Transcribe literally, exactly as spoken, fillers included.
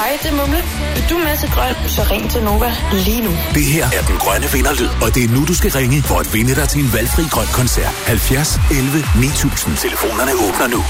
Hej, det er Mumle. Vil du med til grøn, så ring til Nova lige nu. Det her er den grønne vinderlyd, og det er nu, du skal ringe for at vinde dig til en valgfri grøn koncert. halvfjerds elleve ni tusind. Telefonerne åbner nu.